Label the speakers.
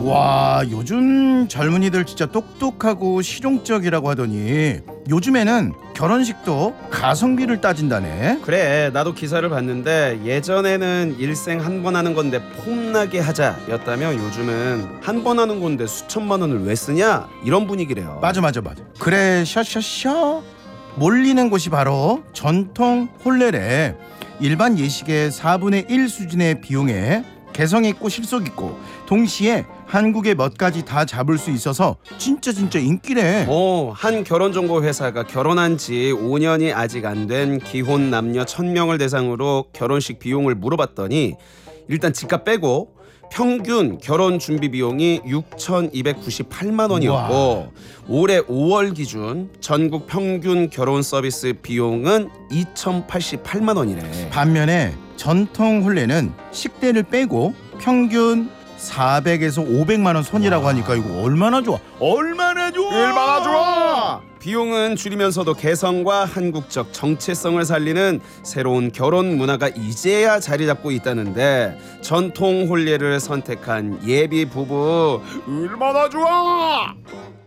Speaker 1: 와, 요즘 젊은이들 진짜 똑똑하고 실용적이라고 하더니 요즘에는 결혼식도 가성비를 따진다네.
Speaker 2: 그래, 나도 기사를 봤는데 예전에는 일생 한 번 하는 건데 폼나게 하자였다면 요즘은 한 번 하는 건데 수천만 원을 왜 쓰냐 이런 분위기래요.
Speaker 1: 맞아. 그래, 셔 몰리는 곳이 바로 전통 혼례래. 일반 예식의 4분의 1 수준의 비용에 개성 있고 실속 있고 동시에 한국의 멋까지 다 잡을 수 있어서 진짜 인기래.
Speaker 2: 한 결혼정보 회사가 결혼한 지 5년이 아직 안 된 기혼 남녀 1000명을 대상으로 결혼식 비용을 물어봤더니 일단 집값 빼고 평균 결혼 준비 비용이 6,298만 원이었고 올해 5월 기준 전국 평균 결혼 서비스 비용은 2,088만 원이래.
Speaker 1: 반면에 전통 혼례는 식대를 빼고 평균 400에서 500만 원 선이라고 하니까 이거 얼마나 좋아.
Speaker 2: 비용은 줄이면서도 개성과 한국적 정체성을 살리는 새로운 결혼 문화가 이제야 자리 잡고 있다는데 전통 혼례를 선택한 예비 부부 얼마나 좋아.